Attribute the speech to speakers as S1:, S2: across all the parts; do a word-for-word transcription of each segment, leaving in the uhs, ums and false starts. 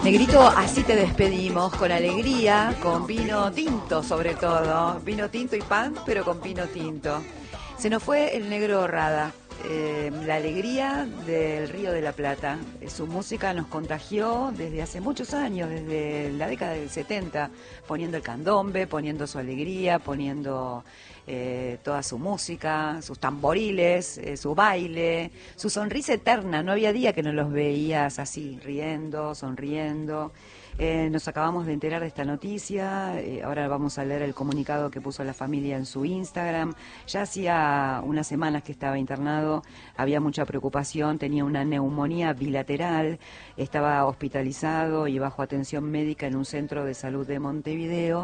S1: Negrito, así te despedimos, con alegría, con vino tinto sobre todo, vino tinto y pan, pero con vino tinto. Se nos fue el negro Rada, eh, la alegría del Río de la Plata. Su música nos contagió desde hace muchos años, desde la década del setenta, poniendo el candombe, poniendo su alegría, poniendo eh, toda su música, sus tamboriles, eh, su baile, su sonrisa eterna. No había día que no los veías así, riendo, sonriendo. Eh, nos acabamos de enterar de esta noticia, eh, ahora vamos a leer el comunicado que puso la familia en su Instagram. Ya hacía unas semanas que estaba internado, había mucha preocupación, tenía una neumonía bilateral, estaba hospitalizado y bajo atención médica en un centro de salud de Montevideo,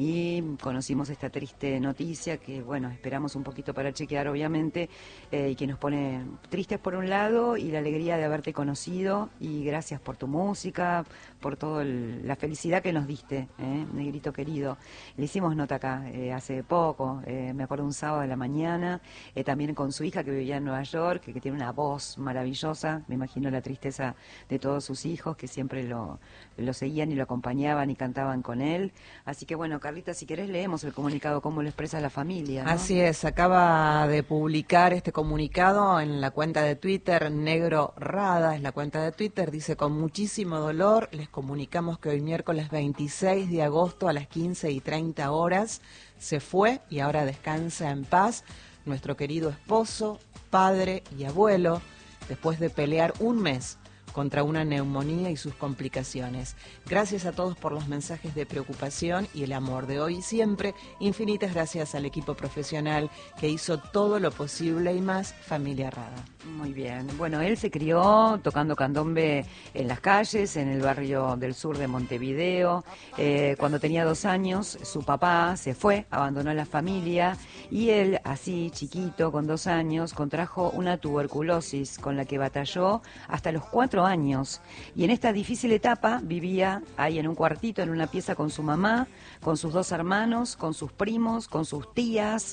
S1: y conocimos esta triste noticia que, bueno, esperamos un poquito para chequear, obviamente, eh, y que nos pone tristes por un lado, y la alegría de haberte conocido, y gracias por tu música, por todo el la felicidad que nos diste, ¿eh? Negrito querido. Le hicimos nota acá eh, hace poco, eh, me acuerdo un sábado de la mañana, eh, también con su hija que vivía en Nueva York, que, que tiene una voz maravillosa. Me imagino la tristeza de todos sus hijos que siempre lo, lo seguían y lo acompañaban y cantaban con él. Así que bueno, Carlita, si querés leemos el comunicado, cómo lo expresa la familia, ¿no?
S2: Así es, acaba de publicar este comunicado en la cuenta de Twitter, Negro Rada es la cuenta de Twitter, dice: con muchísimo dolor les comunicamos que hoy miércoles veintiséis de agosto a las quince y treinta horas se fue y ahora descansa en paz nuestro querido esposo, padre y abuelo, después de pelear un mes contra una neumonía y sus complicaciones. Gracias a todos por los mensajes de preocupación y el amor de hoy y siempre. Infinitas gracias al equipo profesional que hizo todo lo posible y más, familia Rada.
S1: Muy bien. Bueno, él se crió tocando candombe en las calles, en el barrio del sur de Montevideo. Eh, cuando tenía dos años, su papá se fue, abandonó a la familia, y él, así chiquito, con dos años, contrajo una tuberculosis con la que batalló hasta los cuatro años. Y en esta difícil etapa vivía ahí en un cuartito, en una pieza con su mamá, con sus dos hermanos, con sus primos, con sus tías.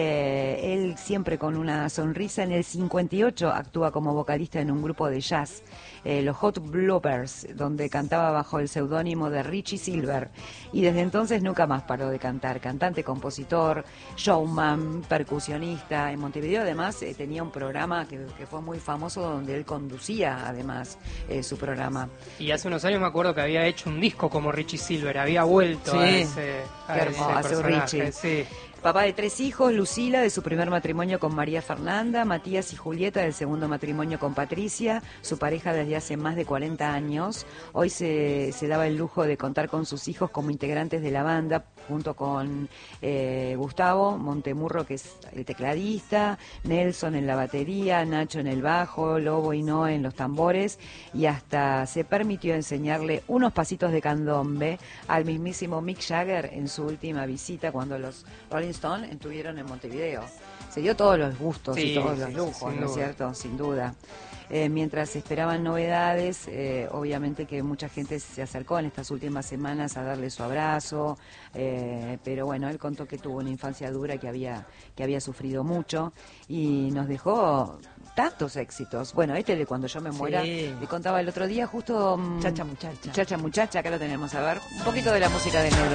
S1: Eh, él siempre con una sonrisa. En el cincuenta y ocho actúa como vocalista en un grupo de jazz, eh, los Hot Bloopers, donde cantaba bajo el seudónimo de Richie Silver, y desde entonces nunca más paró de cantar. Cantante, compositor, showman, percusionista. En Montevideo además eh, tenía un programa que, que fue muy famoso, donde él conducía además eh, su programa.
S3: Y hace unos años me acuerdo que había hecho un disco como Richie Silver, había vuelto
S1: sí,
S3: a ese, a
S1: qué
S3: ese
S1: hermoso,
S3: personaje.
S1: Richie.
S3: Sí.
S1: Papá de tres hijos, Lucila de su primer matrimonio con María Fernanda, Matías y Julieta del segundo matrimonio con Patricia, su pareja desde hace más de cuarenta años. Hoy se, se daba el lujo de contar con sus hijos como integrantes de la banda, junto con eh, Gustavo Montemurro, que es el tecladista, Nelson en la batería, Nacho en el bajo, Lobo y Noé en los tambores, y hasta se permitió enseñarle unos pasitos de candombe al mismísimo Mick Jagger en su última visita, cuando los Rolling Stone estuvieron en Montevideo. Se dio todos los gustos
S3: Sí,
S1: y todos los
S3: sí,
S1: lujos,
S3: sin
S1: ¿no es
S3: duda.
S1: cierto? Sin duda. Eh, mientras esperaban novedades, eh, obviamente que mucha gente se acercó en estas últimas semanas a darle su abrazo, eh, pero bueno, él contó que tuvo una infancia dura, que había, que había sufrido mucho, y nos dejó tantos éxitos. Bueno, este de Cuando yo me muera,
S2: Sí.
S1: le contaba el otro día justo... mm,
S2: Chacha muchacha.
S1: Chacha muchacha, acá lo tenemos, a ver, un poquito de la música de Negro